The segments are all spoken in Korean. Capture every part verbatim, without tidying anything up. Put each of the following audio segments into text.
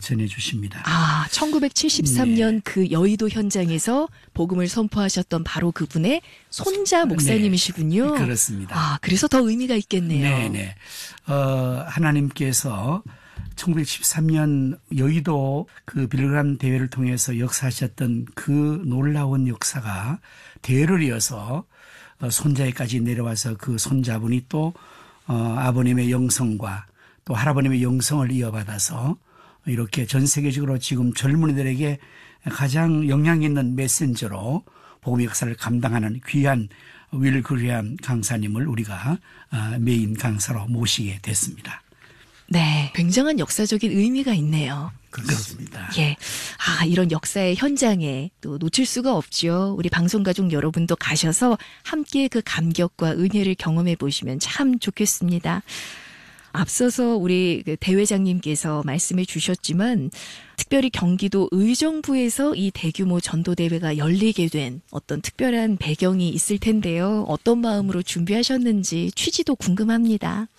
전해주십니다. 아, 천구백칠십삼 년 네. 그 여의도 현장에서 복음을 선포하셨던 바로 그분의 손자 목사님이시군요. 네, 그렇습니다. 아, 그래서 더 의미가 있겠네요. 네네. 어, 하나님께서 천구백십삼 년 여의도 그 빌리그램 대회를 통해서 역사하셨던 그 놀라운 역사가 대회를 이어서 손자에까지 내려와서 그 손자분이 또 어, 아버님의 영성과 또 할아버님의 영성을 이어받아서 이렇게 전 세계적으로 지금 젊은이들에게 가장 영향 있는 메신저로 복음의 역사를 감당하는 귀한 윌 그레이엄 강사님을 우리가 메인 강사로 모시게 됐습니다. 네, 굉장한 역사적인 의미가 있네요. 그렇습니다. 예, 아 이런 역사의 현장에 또 놓칠 수가 없죠. 우리 방송가족 여러분도 가셔서 함께 그 감격과 은혜를 경험해 보시면 참 좋겠습니다. 앞서서 우리 그 대회장님께서 말씀해 주셨지만 특별히 경기도 의정부에서 이 대규모 전도대회가 열리게 된 어떤 특별한 배경이 있을 텐데요. 어떤 마음으로 준비하셨는지 취지도 궁금합니다.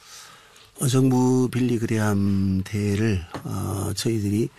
의정부 빌리그레암 대회를 어, 저희들이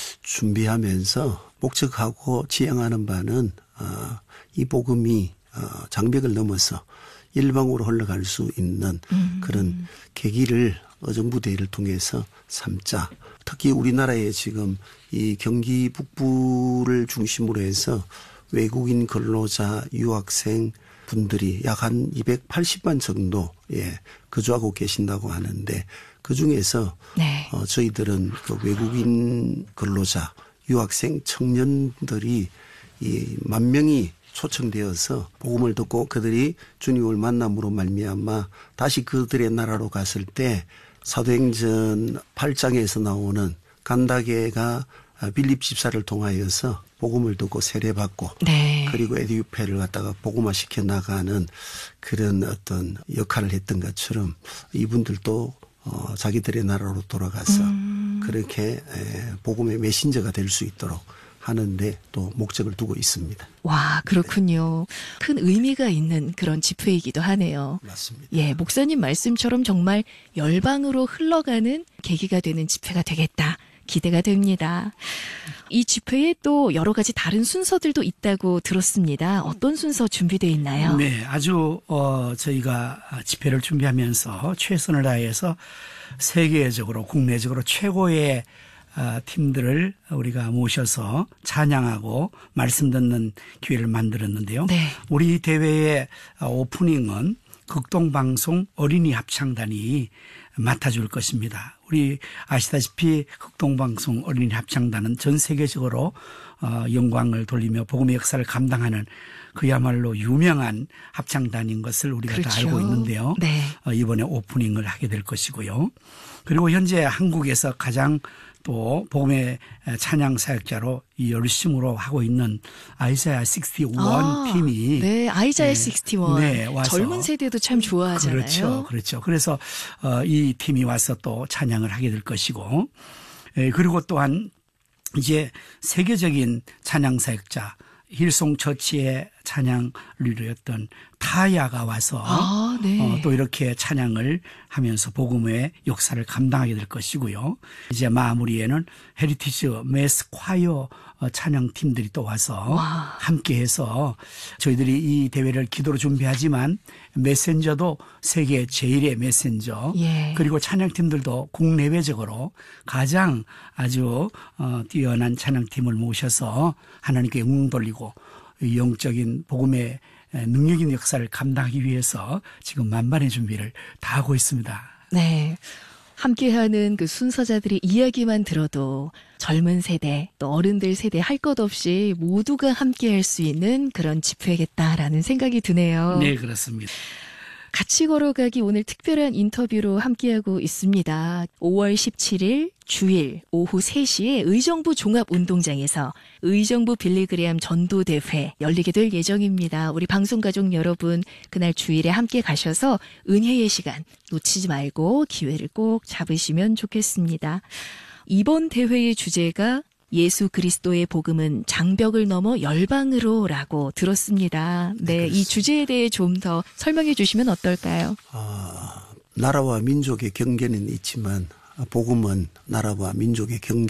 준비하면서 목적하고 지향하는 바는 어, 이 복음이 어, 장벽을 넘어서 일방으로 흘러갈 수 있는 음. 그런 계기를 의정부 대회를 통해서 삼자. 특히 우리나라에 지금 이 경기 북부를 중심으로 해서 외국인 근로자, 유학생 분들이 약 한 이백팔십만 정도 예, 거주하고 계신다고 하는데 그중에서 네. 어, 저희들은 그 외국인 근로자, 유학생 청년들이 이 만 명이 초청되어서 복음을 듣고 그들이 주님을 만남으로 말미암아 다시 그들의 나라로 갔을 때 사도행전 팔 장에서 나오는 간다게가 빌립 집사를 통하여서 복음을 듣고 세례받고 네. 그리고 에디오피아를 갖다가 복음화 시켜 나가는 그런 어떤 역할을 했던 것처럼 이분들도 어, 자기들의 나라로 돌아가서 음. 그렇게 에, 복음의 메신저가 될 수 있도록 하는데 또 목적을 두고 있습니다. 와, 그렇군요. 네. 큰 의미가 있는 그런 집회이기도 하네요. 맞습니다. 예, 목사님 말씀처럼 정말 열방으로 흘러가는 계기가 되는 집회가 되겠다. 기대가 됩니다. 이 집회에 또 여러 가지 다른 순서들도 있다고 들었습니다. 어떤 순서 준비되어 있나요? 네, 아주 어, 저희가 집회를 준비하면서 최선을 다해서 세계적으로 국내적으로 최고의 어, 팀들을 우리가 모셔서 찬양하고 말씀 듣는 기회를 만들었는데요. 네. 우리 대회의 오프닝은 극동방송 어린이 합창단이 맡아줄 것입니다. 우리 아시다시피 극동방송 어린이 합창단은 전 세계적으로 어, 영광을 돌리며 복음의 역사를 감당하는 그야말로 유명한 합창단인 것을 우리가 그렇죠. 다 알고 있는데요. 네. 어, 이번에 오프닝을 하게 될 것이고요. 그리고 현재 한국에서 가장 또 복음의 찬양 사역자로 열심으로 하고 있는 아이자야 육십일 아, 팀이 네, 아이자야 네, 육십일 네, 와서 젊은 세대도 참 좋아하잖아요. 그렇죠, 그렇죠. 그래서 어, 이 팀이 와서 또 찬양을 하게 될 것이고, 에, 그리고 또한 이제 세계적인 찬양 사역자 힐송 처치의 찬양 리더였던 타야가 와서 아, 네. 어, 또 이렇게 찬양을 하면서 복음의 역사를 감당하게 될 것이고요. 이제 마무리에는 헤리티지 메스 콰이어 찬양팀들이 또 와서 와. 함께해서 저희들이 이 대회를 기도로 준비하지만 메신저도 세계 제일의 메신저 예. 그리고 찬양팀들도 국내외적으로 가장 아주 어, 뛰어난 찬양팀을 모셔서 하나님께 영광 돌리고 영적인 복음의 능력 있는 역사를 감당하기 위해서 지금 만반의 준비를 다 하고 있습니다. 네. 함께하는 그 순서자들의 이야기만 들어도 젊은 세대 또 어른들 세대 할 것 없이 모두가 함께할 수 있는 그런 집회겠다라는 생각이 드네요. 네, 그렇습니다. 같이 걸어가기 오늘 특별한 인터뷰로 함께하고 있습니다. 오월 십칠일 주일 오후 세 시에 의정부 종합운동장에서 의정부 빌리그레암 전도대회 열리게 될 예정입니다. 우리 방송가족 여러분 그날 주일에 함께 가셔서 은혜의 시간 놓치지 말고 기회를 꼭 잡으시면 좋겠습니다. 이번 대회의 주제가 예수 그리스도의 복음은 장벽을 넘어 열방으로라고 들었습니다. 네, 이 주제에 대해 좀 더 설명해 주시면 어떨까요? 아, 나라와 민족의 경계는 있지만 복음은 나라와 민족의 경계